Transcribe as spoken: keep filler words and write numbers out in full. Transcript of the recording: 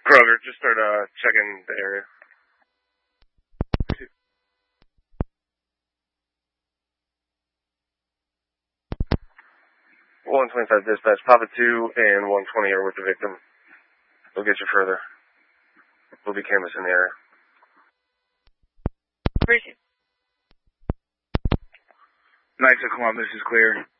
Kroger, just start uh, checking the area. one twenty-five dispatch, Papa two and one twenty are with the victim. We'll get you further. We'll be canvassing the area. Appreciate it. Knights of Columbus is clear.